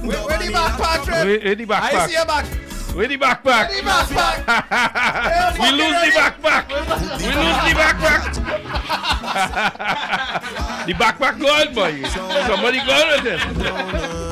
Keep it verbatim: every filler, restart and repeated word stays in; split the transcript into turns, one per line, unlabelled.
Where, where the backpack, Trent?
Where, where the backpack?
I see your back.
Where the backpack?
Where the backpack?
We lose the backpack. We lose the backpack. The backpack gone, boy. Somebody gone with it.